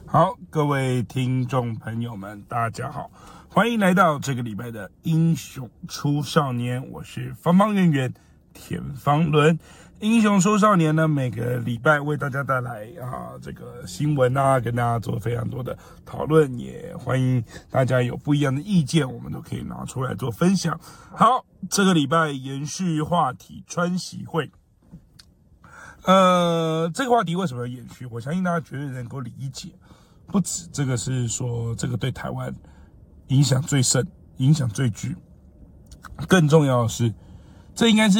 好，各位听众朋友们，大家好，欢迎来到这个礼拜的英雄出少年，我是方方圆圆田方伦。英雄出少年呢，每个礼拜为大家带来这个新闻跟大家做非常多的讨论，也欢迎大家有不一样的意见，我们都可以拿出来做分享。好，这个礼拜延续话题川习会。这个话题为什么要延续？我相信大家绝对能够理解。不止这个是说，这个对台湾影响最深、影响最巨。更重要的是，这应该是